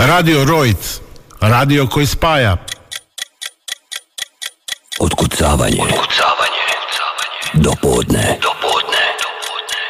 Radio Rojc, radio koji spaja. Otkucavanje. Do podne.